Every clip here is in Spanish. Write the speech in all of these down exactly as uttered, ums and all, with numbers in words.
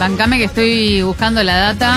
bancame que estoy buscando la data.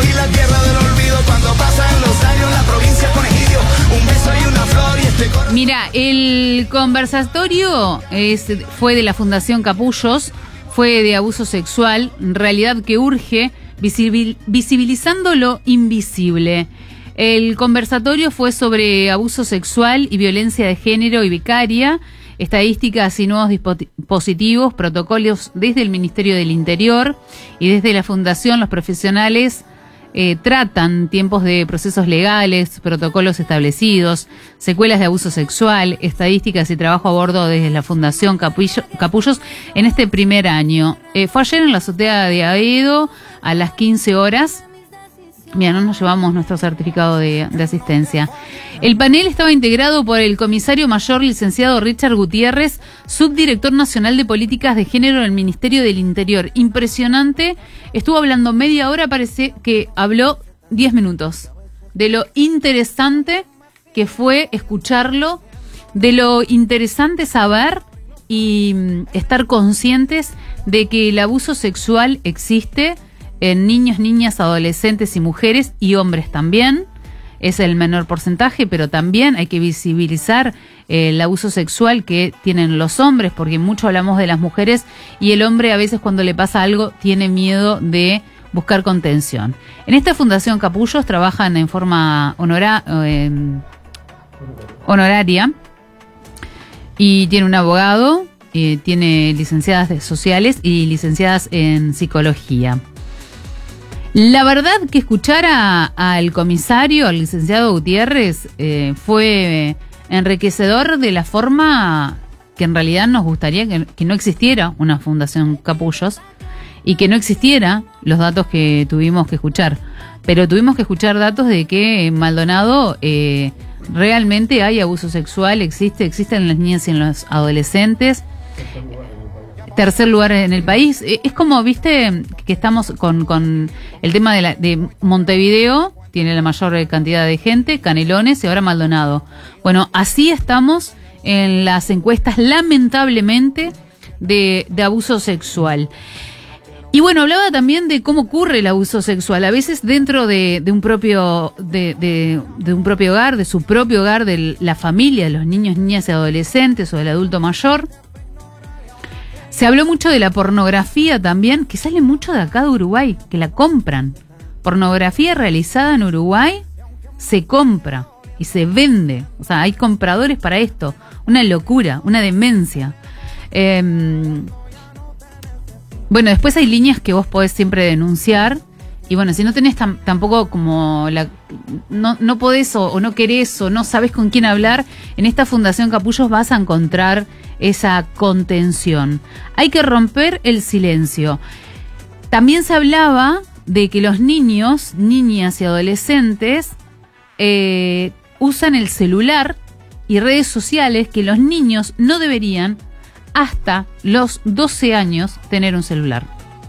Mira, el conversatorio es, fue de la Fundación Capullos, fue de abuso sexual, realidad que urge, visibil, visibilizando lo invisible. El conversatorio fue sobre abuso sexual y violencia de género y vicaria, estadísticas y nuevos dispositivos, protocolos desde el Ministerio del Interior y desde la Fundación. Los profesionales eh, tratan tiempos de procesos legales, protocolos establecidos, secuelas de abuso sexual, estadísticas y trabajo a bordo desde la Fundación Capullo, Capullos en este primer año. Eh, fue ayer en la azotea de Aedo a las quince horas. Mira, no nos llevamos nuestro certificado de, de asistencia. El panel estaba integrado por el comisario mayor licenciado Richard Gutiérrez, subdirector nacional de políticas de género del Ministerio del Interior. Impresionante. Estuvo hablando media hora, parece que habló diez minutos. De lo interesante que fue escucharlo, de lo interesante saber y estar conscientes de que el abuso sexual existe en niños, niñas, adolescentes y mujeres y hombres también. Es el menor porcentaje, pero también hay que visibilizar eh, el abuso sexual que tienen los hombres, porque mucho hablamos de las mujeres y el hombre a veces cuando le pasa algo tiene miedo de buscar contención. En esta Fundación Capullos trabajan en forma honora, eh, honoraria y tiene un abogado, eh, tiene licenciadas de sociales y licenciadas en psicología. La verdad que escuchar a, al comisario, al licenciado Gutiérrez, eh, fue enriquecedor de la forma que en realidad nos gustaría que, que no existiera una Fundación Capullos y que no existiera los datos que tuvimos que escuchar. Pero tuvimos que escuchar datos de que en Maldonado eh, realmente hay abuso sexual, existe, existen en las niñas y en los adolescentes. Tercer lugar en el país. Es como, viste, que estamos con, con el tema de, la, de Montevideo, tiene la mayor cantidad de gente, Canelones y ahora Maldonado. Bueno, así estamos en las encuestas, lamentablemente, de, de abuso sexual. Y bueno, hablaba también de cómo ocurre el abuso sexual, a veces dentro de, de un propio de, de, de un propio hogar, de su propio hogar, de la familia, de los niños, niñas y adolescentes o del adulto mayor. Se habló mucho de la pornografía también, que sale mucho de acá de Uruguay, que la compran. Pornografía realizada en Uruguay se compra y se vende. O sea, hay compradores para esto. Una locura, una demencia. Eh, bueno, después hay líneas que vos podés siempre denunciar. Y bueno, si no tenés tam- tampoco como la... No, no podés o, o no querés o no sabés con quién hablar, en esta Fundación Capullos vas a encontrar esa contención. Hay que romper el silencio. También se hablaba de que los niños, niñas y adolescentes eh, usan el celular y redes sociales, que los niños no deberían hasta los doce años tener un celular.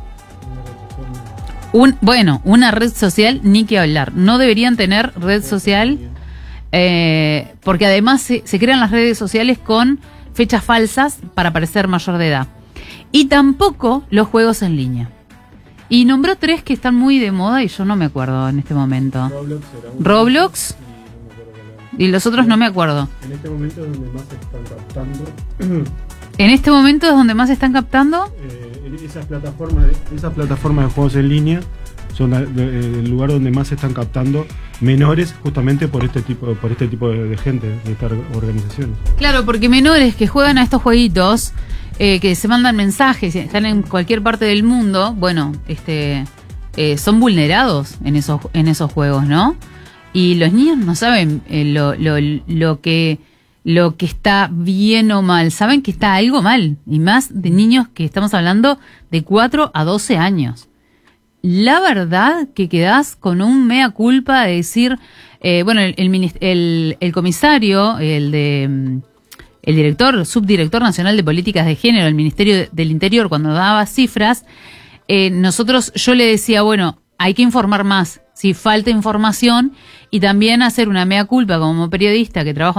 Un, bueno, una red social ni que hablar. No deberían tener red social eh, porque además se, se crean las redes sociales con fechas falsas para parecer mayor de edad. Y tampoco los juegos en línea. Y nombró tres que están muy de moda y yo no me acuerdo en este momento. Roblox, era uno, Roblox y, no y los otros no me acuerdo. En este momento es donde más se están captando. En este momento es donde más se están captando. Eh, esas plataformas, de, esas plataformas de juegos en línea son la, de, el lugar donde más se están captando menores, justamente por este tipo, por este tipo de, de gente, de estas organizaciones. Claro, porque menores que juegan a estos jueguitos, eh, que se mandan mensajes, están en cualquier parte del mundo, bueno, este, eh, son vulnerados en esos, en esos juegos, ¿no? Y los niños no saben eh, lo, lo, lo que lo que está bien o mal, saben que está algo mal, y más de niños que estamos hablando de cuatro a doce años. La verdad que quedás con un mea culpa de decir, eh, bueno, el, el, el, el comisario, el de el director, subdirector nacional de políticas de género del Ministerio del Interior, cuando daba cifras, eh, nosotros, yo le decía, bueno, hay que informar más, si falta información, y también hacer una mea culpa como periodista que trabaja